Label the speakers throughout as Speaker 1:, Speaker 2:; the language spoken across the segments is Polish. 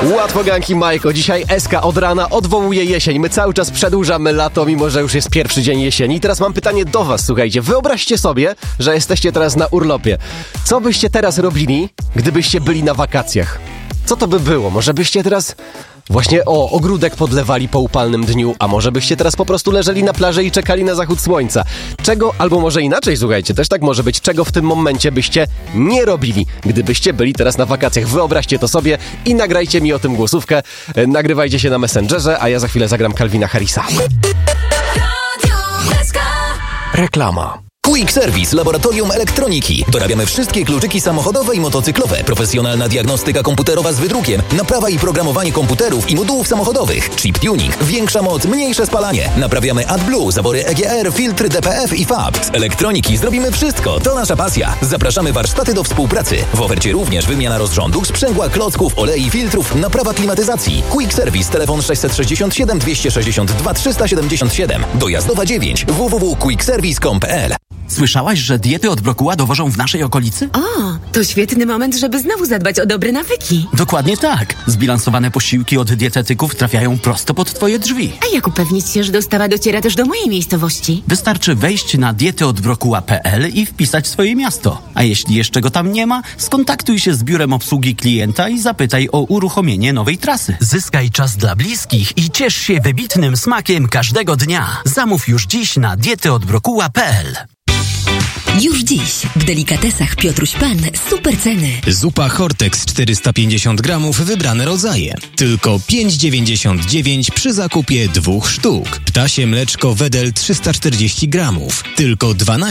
Speaker 1: Łatwo ganki Majko, dzisiaj SK od rana odwołuje jesień. My cały czas przedłużamy lato, mimo że już jest pierwszy dzień jesieni. I teraz mam pytanie do was, słuchajcie. Wyobraźcie sobie, że jesteście teraz na urlopie. Co byście teraz robili, gdybyście byli na wakacjach? Co to by było? Może byście teraz właśnie ogródek podlewali po upalnym dniu, a może byście teraz po prostu leżeli na plaży i czekali na zachód słońca. Czego, albo może inaczej, słuchajcie, też tak może być, czego w tym momencie byście nie robili, gdybyście byli teraz na wakacjach. Wyobraźcie to sobie i nagrajcie mi o tym głosówkę. Nagrywajcie się na Messengerze, a ja za chwilę zagram Calvina Harrisa. Reklama.
Speaker 2: Quick Service Laboratorium Elektroniki. Dorabiamy wszystkie kluczyki samochodowe i motocyklowe. Profesjonalna diagnostyka komputerowa z wydrukiem. Naprawa i programowanie komputerów i modułów samochodowych. Chip tuning. Większa moc, mniejsze spalanie. Naprawiamy AdBlue, zawory EGR, filtry DPF i FAB. Z elektroniki zrobimy wszystko. To nasza pasja. Zapraszamy warsztaty do współpracy. W ofercie również wymiana rozrządów, sprzęgła, klocków, olei, filtrów, naprawa klimatyzacji. Quick Service, telefon 667 262 377. Dojazdowa 9. www.quickservice.com.pl.
Speaker 3: Słyszałaś, że diety od brokuła dowożą w naszej okolicy?
Speaker 4: O, to świetny moment, żeby znowu zadbać o dobre nawyki.
Speaker 3: Dokładnie tak. Zbilansowane posiłki od dietetyków trafiają prosto pod twoje drzwi.
Speaker 4: A jak upewnić się, że dostawa dociera też do mojej miejscowości?
Speaker 3: Wystarczy wejść na dietyodbrokuła.pl i wpisać swoje miasto. A jeśli jeszcze go tam nie ma, skontaktuj się z biurem obsługi klienta i zapytaj o uruchomienie nowej trasy. Zyskaj czas dla bliskich i ciesz się wybitnym smakiem każdego dnia. Zamów już dziś na dietyodbrokuła.pl.
Speaker 5: Już dziś w delikatesach Piotruś Pan super ceny.
Speaker 6: Zupa Hortex 450 gramów, wybrane rodzaje. Tylko 5,99 przy zakupie 2 sztuk. Ptasie mleczko Wedel 340 gramów. Tylko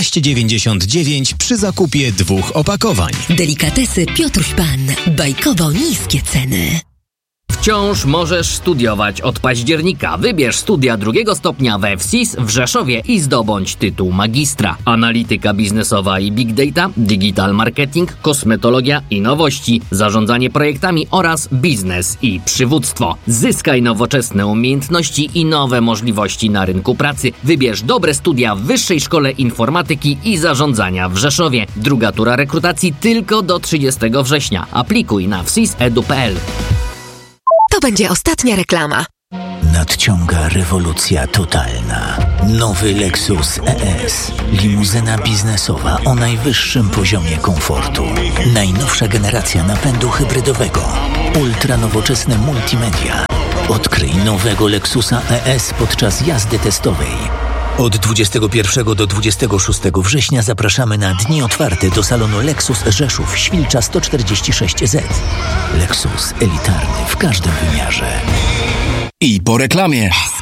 Speaker 6: 12,99 przy zakupie 2 opakowań.
Speaker 5: Delikatesy Piotruś Pan. Bajkowo niskie ceny.
Speaker 7: Wciąż możesz studiować od października. Wybierz studia drugiego stopnia we FSIS w Rzeszowie i zdobądź tytuł magistra. Analityka biznesowa i big data, digital marketing, kosmetologia i nowości, zarządzanie projektami oraz biznes i przywództwo. Zyskaj nowoczesne umiejętności i nowe możliwości na rynku pracy. Wybierz dobre studia w Wyższej Szkole Informatyki i Zarządzania w Rzeszowie. Druga tura rekrutacji tylko do 30 września. Aplikuj na wsis.edu.pl.
Speaker 8: To będzie ostatnia reklama.
Speaker 9: Nadciąga rewolucja totalna. Nowy Lexus ES. Limuzyna biznesowa o najwyższym poziomie komfortu. Najnowsza generacja napędu hybrydowego. Ultranowoczesne multimedia. Odkryj nowego Lexusa ES podczas jazdy testowej. Od 21 do 26 września zapraszamy na dni otwarte do salonu Lexus Rzeszów, Świlcza 146Z. Lexus elitarny w każdym wymiarze.
Speaker 6: I po reklamie.